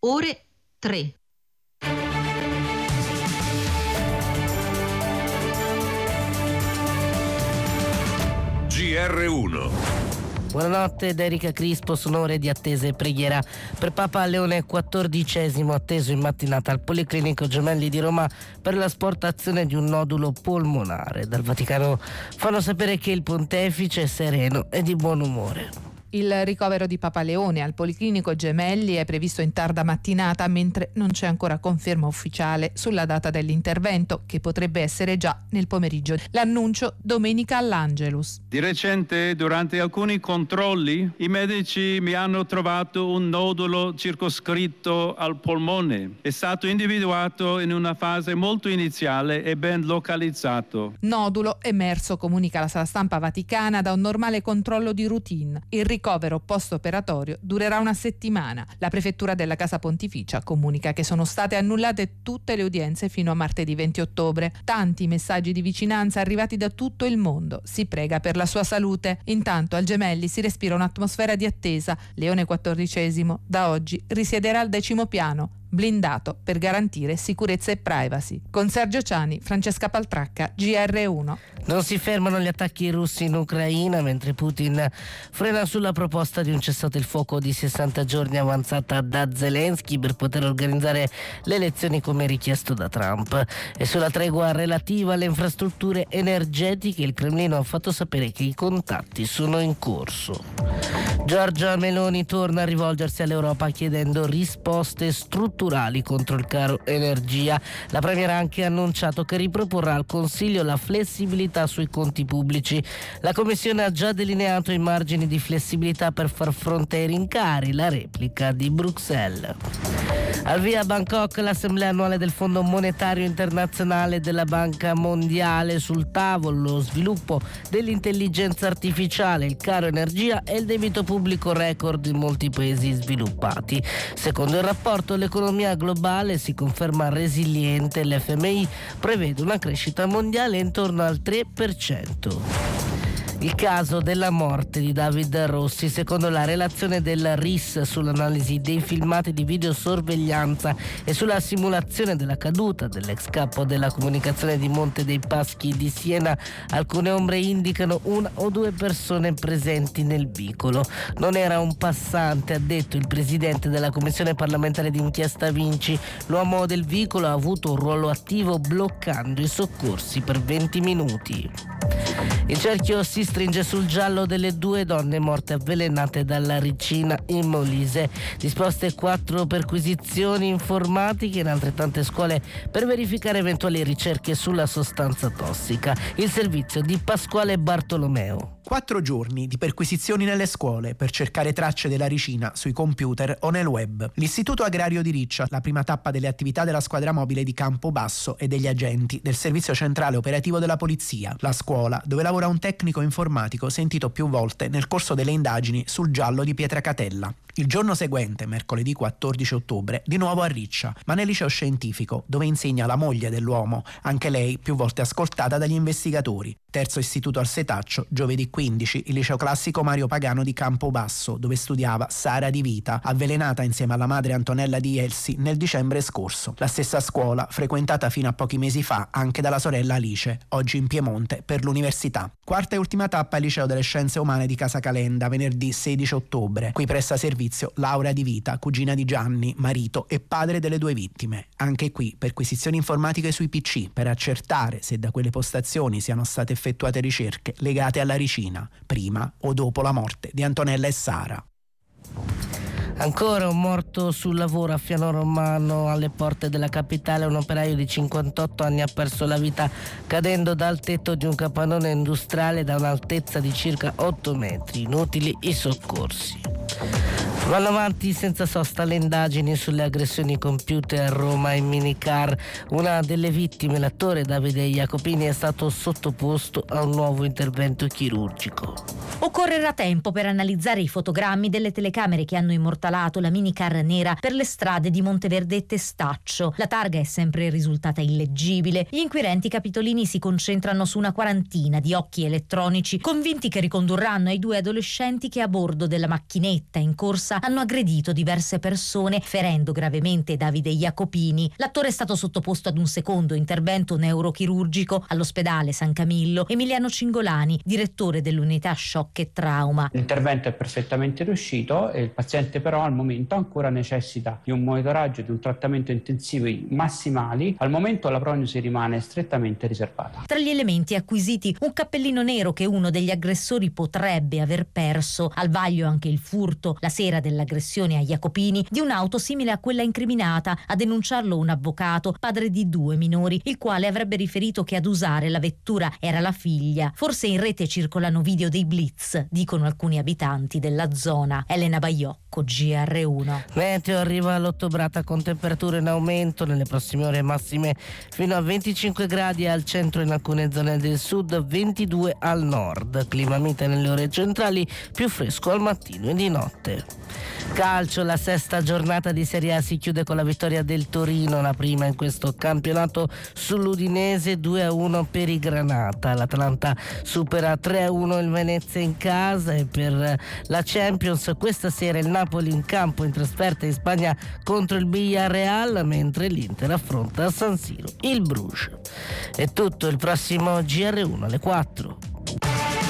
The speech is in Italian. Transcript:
ore 3. GR1. Buonanotte da Erika Crispo, sono ore di attesa e preghiera per Papa Leone XIV, atteso in mattinata al Policlinico Gemelli di Roma per l'asportazione di un nodulo polmonare. Dal Vaticano fanno sapere che il pontefice è sereno e di buon umore. Il ricovero di Papa Leone al Policlinico Gemelli è previsto in tarda mattinata, mentre non c'è ancora conferma ufficiale sulla data dell'intervento, che potrebbe essere già nel pomeriggio. L'annuncio domenica all'Angelus. Di recente, durante alcuni controlli, i medici mi hanno trovato un nodulo circoscritto al polmone. È stato individuato in una fase molto iniziale e ben localizzato. Nodulo emerso, comunica la sala stampa vaticana, da un normale controllo di routine. Il ricovero post-operatorio durerà una settimana. La prefettura della Casa Pontificia comunica che sono state annullate tutte le udienze fino a martedì 20 ottobre. Tanti messaggi di vicinanza arrivati da tutto il mondo. Si prega per la sua salute. Intanto al Gemelli si respira un'atmosfera di attesa. Leone XIV da oggi risiederà al 10° piano, blindato per garantire sicurezza e privacy. Con Sergio Ciani, Francesca Paltracca, GR1. Non si fermano gli attacchi russi in Ucraina, mentre Putin frena sulla proposta di un cessate il fuoco di 60 giorni avanzata da Zelensky per poter organizzare le elezioni come richiesto da Trump. E sulla tregua relativa alle infrastrutture energetiche il Cremlino ha fatto sapere che i contatti sono in corso. Giorgia Meloni torna a rivolgersi all'Europa chiedendo risposte strutturali contro il caro energia. La Premier ha anche annunciato che riproporrà al Consiglio la flessibilità sui conti pubblici. La Commissione ha già delineato i margini di flessibilità per far fronte ai rincari, la replica di Bruxelles. Al via a Bangkok l'assemblea annuale del Fondo Monetario Internazionale e della Banca Mondiale. Sul tavolo lo sviluppo dell'intelligenza artificiale, il caro energia e il debito pubblico record in molti paesi sviluppati. Secondo il rapporto l'economia globale si conferma resiliente, l'FMI prevede una crescita mondiale intorno al 3%. Il caso della morte di David Rossi, secondo la relazione del RIS sull'analisi dei filmati di videosorveglianza e sulla simulazione della caduta dell'ex capo della comunicazione di Monte dei Paschi di Siena, alcune ombre indicano una o due persone presenti nel vicolo. Non era un passante, ha detto il presidente della commissione parlamentare d'inchiesta Vinci. L'uomo del vicolo ha avuto un ruolo attivo bloccando i soccorsi per 20 minuti. Il cerchio si stringe sul giallo delle 2 donne morte avvelenate dalla ricina in Molise. Disposte 4 perquisizioni informatiche in altrettante scuole per verificare eventuali ricerche sulla sostanza tossica. Il servizio di Pasquale Bartolomeo. 4 giorni di perquisizioni nelle scuole per cercare tracce della ricina sui computer o nel web. L'Istituto Agrario di Riccia, la prima tappa delle attività della squadra mobile di Campobasso e degli agenti del Servizio Centrale Operativo della Polizia. La scuola dove lavora un tecnico informatico sentito più volte nel corso delle indagini sul giallo di Pietracatella. Il giorno seguente, mercoledì 14 ottobre, di nuovo a Riccia, ma nel liceo scientifico, dove insegna la moglie dell'uomo, anche lei più volte ascoltata dagli investigatori. Terzo istituto al Setaccio, giovedì 15, il liceo classico Mario Pagano di Campobasso, dove studiava Sara Di Vita, avvelenata insieme alla madre Antonella Di Elsi nel dicembre scorso. La stessa scuola, frequentata fino a pochi mesi fa anche dalla sorella Alice, oggi in Piemonte per l'università. Quarta e ultima tappa al liceo delle Scienze Umane di Casa Calenda, venerdì 16 ottobre. Qui presta servizio Laura Di Vita, cugina di Gianni, marito e padre delle 2 vittime. Anche qui perquisizioni informatiche sui PC per accertare se da quelle postazioni siano state effettuate ricerche legate alla ricina, prima o dopo la morte di Antonella e Sara. Ancora un morto sul lavoro a Fiano Romano, alle porte della capitale. Un operaio di 58 anni ha perso la vita cadendo dal tetto di un capannone industriale da un'altezza di circa 8 metri. Inutili i soccorsi. Vanno avanti senza sosta le indagini sulle aggressioni compiute a Roma in minicar. Una delle vittime, l'attore Davide Jacopini, è stato sottoposto a un nuovo intervento chirurgico. Occorrerà tempo per analizzare i fotogrammi delle telecamere che hanno immortalato la minicar nera per le strade di Monteverde e Testaccio. La targa è sempre risultata illeggibile. Gli inquirenti capitolini si concentrano su una quarantina di occhi elettronici, convinti che ricondurranno ai 2 adolescenti che a bordo della macchinetta in corsa scorsa hanno aggredito diverse persone, ferendo gravemente Davide Jacopini. L'attore è stato sottoposto ad un secondo intervento neurochirurgico all'ospedale San Camillo. Emiliano Cingolani, direttore dell'unità shock e trauma. L'intervento è perfettamente riuscito e il paziente però al momento ancora necessita di un monitoraggio e di un trattamento intensivi massimali. Al momento la prognosi rimane strettamente riservata. Tra gli elementi acquisiti un cappellino nero che uno degli aggressori potrebbe aver perso, al vaglio anche il furto la sera dell'aggressione a Jacopini di un'auto simile a quella incriminata. A denunciarlo un avvocato, padre di 2 minori, il quale avrebbe riferito che ad usare la vettura era la figlia. Forse in rete circolano video dei blitz, dicono alcuni abitanti della zona. Elena Baiocco, GR1. Meteo, arriva all'ottobrata con temperature in aumento nelle prossime ore, massime fino a 25 gradi al centro, in alcune zone del sud 22 al nord. Clima mite nelle ore centrali, più fresco al mattino e di notte. Calcio, la 6ª giornata di Serie A si chiude con la vittoria del Torino, la prima in questo campionato sull'Udinese, 2-1 per i Granata. L'Atalanta supera 3-1 il Venezia in casa. E per la Champions questa sera il Napoli in campo in trasferta in Spagna contro il Villarreal, mentre l'Inter affronta a San Siro il Bruges. È tutto, il prossimo GR1 alle 4.